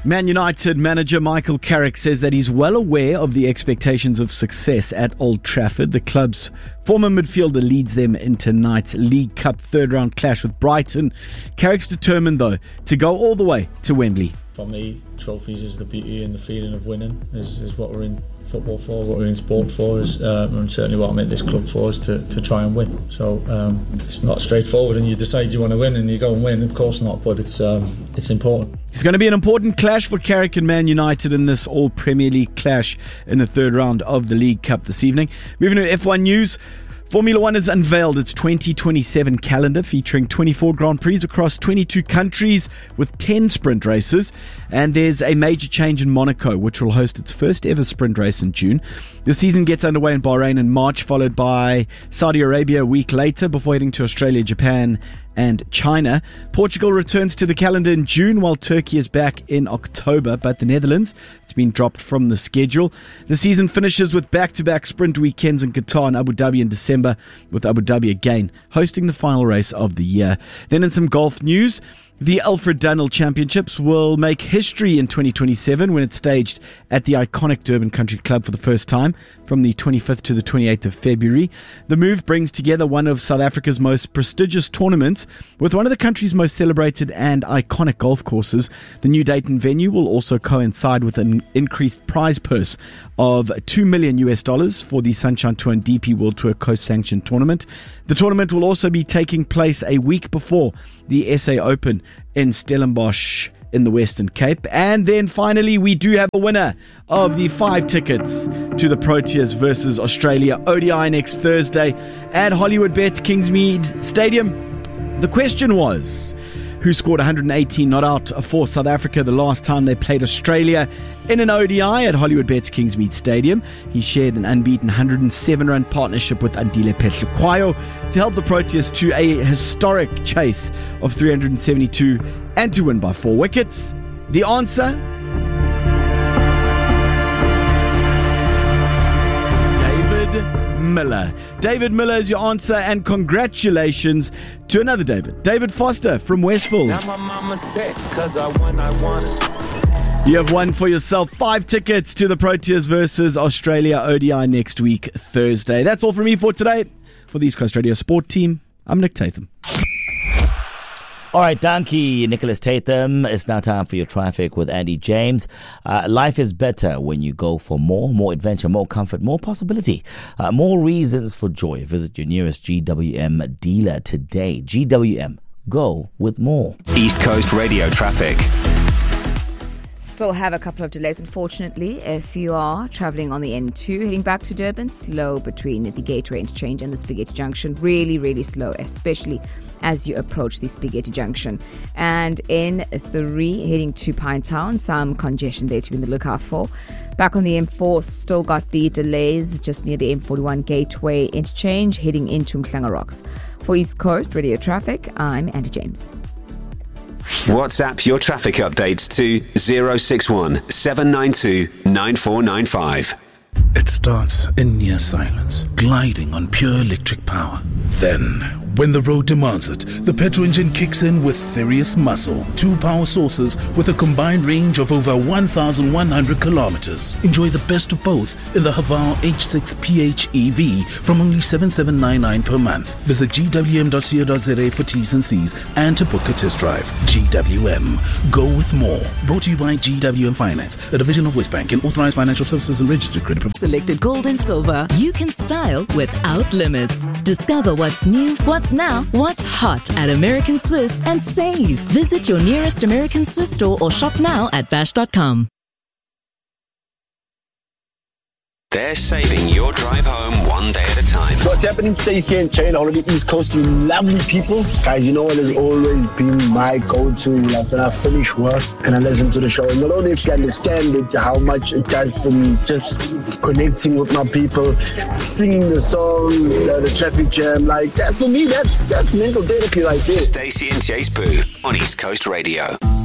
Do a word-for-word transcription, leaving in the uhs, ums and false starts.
Man United manager Michael Carrick says that he's well aware of the expectations of success at Old Trafford. The club's former midfielder leads them in tonight's League Cup third round clash with Brighton. Carrick's determined, though, to go all the way to Wembley. For me, trophies is the beauty and the feeling of winning, is, is what we're in football for, what we're in sport for, is, um, and certainly what I'm at this club for is to, to try and win. So um, it's not straightforward, and you decide you want to win and you go and win, of course not, but it's um, it's important. It's going to be an important clash for Carrick and Man United in this All Premier League clash in the third round of the League Cup this evening. Moving to F one news. Formula One has unveiled its twenty twenty-seven calendar featuring twenty-four Grand Prix across twenty-two countries with ten sprint races. And there's a major change in Monaco, which will host its first ever sprint race in June. The season gets underway in Bahrain in March, followed by Saudi Arabia a week later before heading to Australia, Japan and China. Portugal returns to the calendar in June, while Turkey is back in October, but the Netherlands, it's been dropped from the schedule. The season finishes with back-to-back sprint weekends in Qatar and Abu Dhabi in December, with Abu Dhabi again hosting the final race of the year. Then in some golf news, the Alfred Dunhill Championships will make history in twenty twenty-seven when it's staged at the iconic Durban Country Club for the first time from the twenty-fifth to the twenty-eighth of February. The move brings together one of South Africa's most prestigious tournaments with one of the country's most celebrated and iconic golf courses. The new date and venue will also coincide with an increased prize purse of two million US dollars for the Sunshine Tour and D P World Tour co-sanctioned tournament. The tournament will also be taking place a week before the S A Open in Stellenbosch in the Western Cape. And then finally, we do have a winner of the five tickets to the Proteas versus Australia O D I next Thursday at Hollywoodbets Kingsmead Stadium. The question was, who scored one hundred eighteen not out for South Africa the last time they played Australia in an O D I at Hollywoodbets Kingsmead Stadium? He shared an unbeaten one hundred seven run partnership with Andile Petlukwayo to help the Proteas to a historic chase of three hundred seventy-two and to win by four wickets. The answer? David Miller. David Miller is your answer, and congratulations to another David. David Foster from Westfield. Now my mama said, 'cause I won, I won. You have won for yourself five tickets to the Proteas versus Australia O D I next week, Thursday. That's all from me for today. For the East Coast Radio Sport Team, I'm Nick Tatham. All right, donkey, Nicholas Tatham. It's now time for your traffic with Andy James. Uh, life is better when you go for more, more adventure, more comfort, more possibility, uh, more reasons for joy. Visit your nearest G W M dealer today. G W M, go with more. East Coast Radio traffic. Still have a couple of delays, unfortunately. If you are travelling on the N two, heading back to Durban, slow between the Gateway Interchange and the Spaghetti Junction. Really, really slow, especially as you approach the Spaghetti Junction. And N three, heading to Pinetown, some congestion there to be on the lookout for. Back on the M four, still got the delays just near the M forty-one Gateway Interchange, heading into Mklanga Rocks. For East Coast Radio Traffic, I'm Andy James. WhatsApp your traffic updates to zero six one seven nine two nine four nine five. It starts in near silence, gliding on pure electric power. Then, when the road demands it, the petrol engine kicks in with serious muscle. Two power sources with a combined range of over one thousand one hundred kilometers. Enjoy the best of both in the Haval H six P H E V from only seven thousand seven hundred ninety-nine per month. Visit g w m dot co dot z a for T's and C's and to book a test drive. G W M. Go with more. Brought to you by G W M Finance, a division of Westbank and authorized financial services and registered credit providers. Selected gold and silver. You can style without limits. Discover what's new, what's now, what's hot at American Swiss and save. Visit your nearest American Swiss store or shop now at bash dot com. They're saving your drive home one day at a time. What's happening, Stacey and Chain, all of the East Coast, you lovely people. Guys, you know what has always been my go-to, like when I finish work and I listen to the show. And not only actually understand it, how much it does for me, just connecting with my people, singing the song, uh, the traffic jam, like that for me, that's that's mental therapy right there. Stacey and Chase Boo on East Coast Radio.